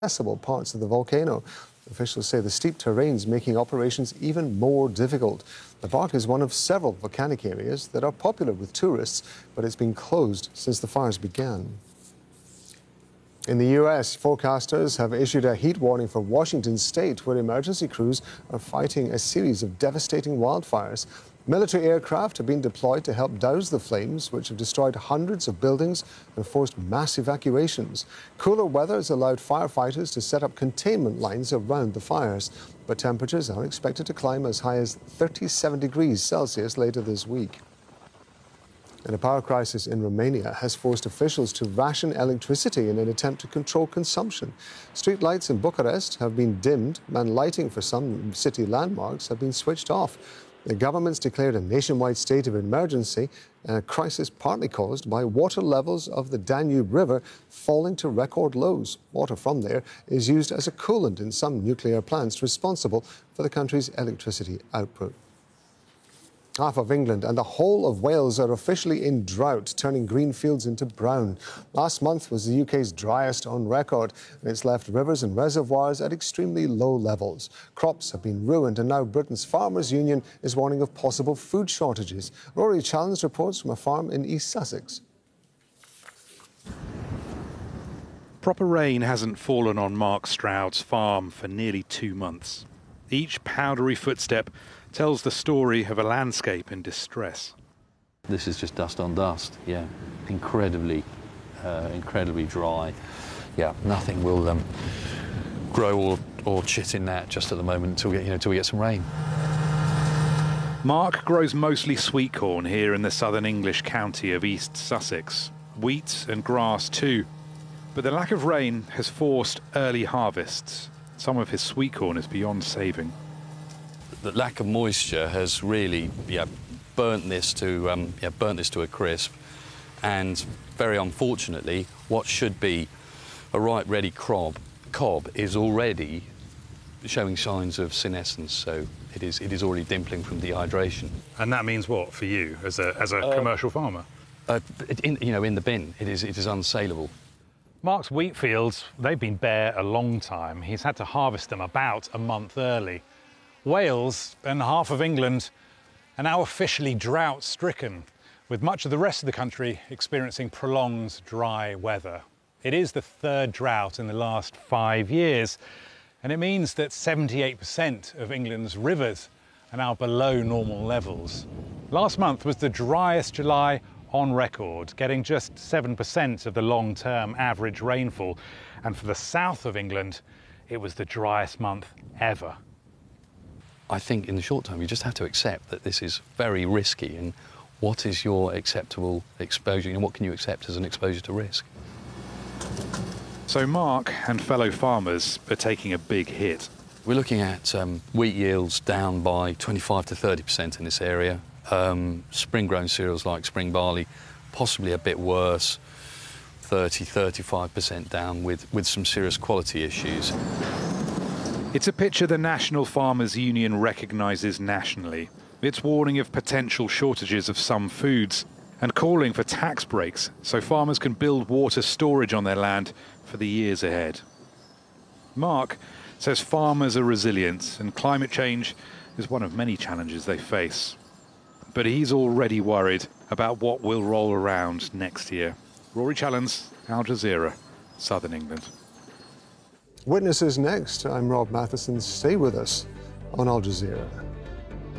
accessible parts of the volcano. Officials say the steep terrain's making operations even more difficult. The park is one of several volcanic areas that are popular with tourists, but it's been closed since the fires began. In the U.S., forecasters have issued a heat warning for Washington state, where emergency crews are fighting a series of devastating wildfires. Military aircraft have been deployed to help douse the flames, which have destroyed hundreds of buildings and forced mass evacuations. Cooler weather has allowed firefighters to set up containment lines around the fires, but temperatures are expected to climb as high as 37 degrees Celsius later this week. And a power crisis in Romania has forced officials to ration electricity in an attempt to control consumption. Street lights in Bucharest have been dimmed and lighting for some city landmarks have been switched off. The government's declared a nationwide state of emergency, a crisis partly caused by water levels of the Danube River falling to record lows. Water from there is used as a coolant in some nuclear plants responsible for the country's electricity output. Half of England and the whole of Wales are officially in drought, turning green fields into brown. Last month was the UK's driest on record, and it's left rivers and reservoirs at extremely low levels. Crops have been ruined, and now Britain's Farmers' Union is warning of possible food shortages. Rory Challenge reports from a farm in East Sussex. Proper rain hasn't fallen on Mark Stroud's farm for nearly 2 months. Each powdery footstep tells the story of a landscape in distress. This is just dust on dust, yeah. Incredibly dry. Yeah, nothing will grow or chit in that just at the moment until we get some rain. Mark grows mostly sweet corn here in the southern English county of East Sussex. Wheat and grass too. But the lack of rain has forced early harvests. Some of his sweet corn is beyond saving. The lack of moisture has really burnt this to a crisp, and very unfortunately, what should be a ripe, ready cob is already showing signs of senescence. So it is already dimpling from dehydration. And that means what for you as a commercial farmer? In the bin, it is unsaleable. Mark's wheat fields, they've been bare a long time. He's had to harvest them about a month early. Wales and half of England are now officially drought-stricken, with much of the rest of the country experiencing prolonged dry weather. It is the third drought in the last 5 years, and it means that 78% of England's rivers are now below normal levels. Last month was the driest July on record, getting just 7% of the long-term average rainfall, and for the south of England, it was the driest month ever. I think in the short term, you just have to accept that this is very risky, and what is your acceptable exposure? What can you accept as an exposure to risk? So Mark and fellow farmers are taking a big hit. We're looking at wheat yields down by 25 to 30% in this area. Spring-grown cereals like spring barley, possibly a bit worse, 30-35% down with some serious quality issues. It's a picture the National Farmers' Union recognises nationally. It's warning of potential shortages of some foods and calling for tax breaks so farmers can build water storage on their land for the years ahead. Mark says farmers are resilient and climate change is one of many challenges they face. But he's already worried about what will roll around next year. Rory Challenge, Al Jazeera, Southern England. Witnesses next. I'm Rob Matheson. Stay with us on Al Jazeera.